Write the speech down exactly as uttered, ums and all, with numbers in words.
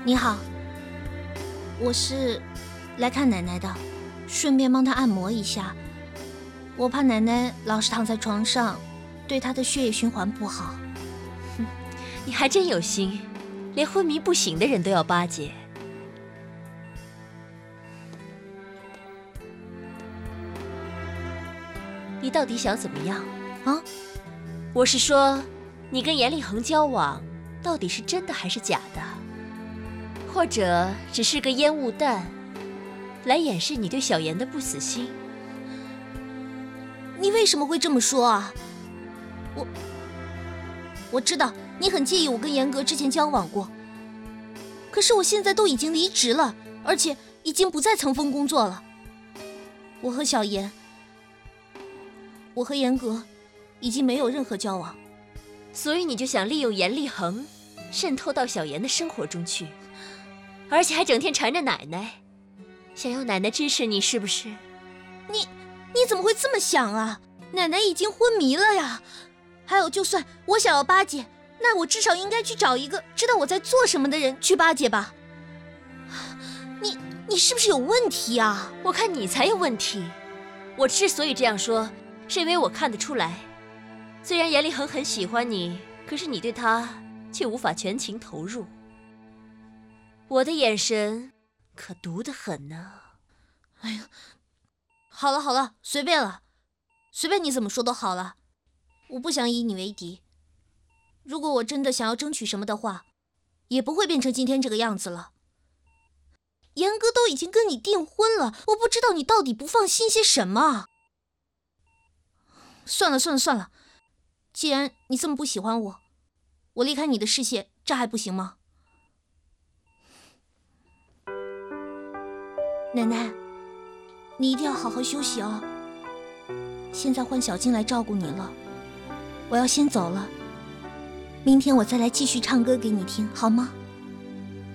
你好，我是来看奶奶的，顺便帮她按摩一下。我怕奶奶老是躺在床上，对她的血液循环不好。 哼，你还真有心，连昏迷不醒的人都要巴结。你到底想怎么样啊？ 我是说，你跟严立恒交往，到底是真的还是假的？或者只是个烟雾弹，来掩饰你对小妍的不死心？ 你为什么会这么说啊？我我知道你很介意我跟严格之前交往过，可是我现在都已经离职了，而且已经不在层峰工作了。我和小妍，我和严格已经没有任何交往。 所以你就想利用严立恒渗透到小妍的生活中去，而且还整天缠着奶奶，想要奶奶支持你，是不是？ 你你怎么会这么想啊？奶奶已经昏迷了呀。还有，就算我想要巴结，那我至少应该去找一个知道我在做什么的人去巴结吧。你你是不是有问题啊？ 我看你才有问题。我之所以这样说，是因为我看得出来，虽然严立恒很喜欢你，可是你对他却无法全情投入。我的眼神可毒得很呢。 哎呀，好了好了，随便了，随便你怎么说都好了。我不想以你为敌。如果我真的想要争取什么的话，也不会变成今天这个样子了。严哥都已经跟你订婚了，我不知道你到底不放心些什么。算了算了算了，既然你这么不喜欢我，我离开你的视线，这还不行吗？奶奶，你一定要好好休息哦。现在换小静来照顾你了，我要先走了。明天我再来继续唱歌给你听，好吗？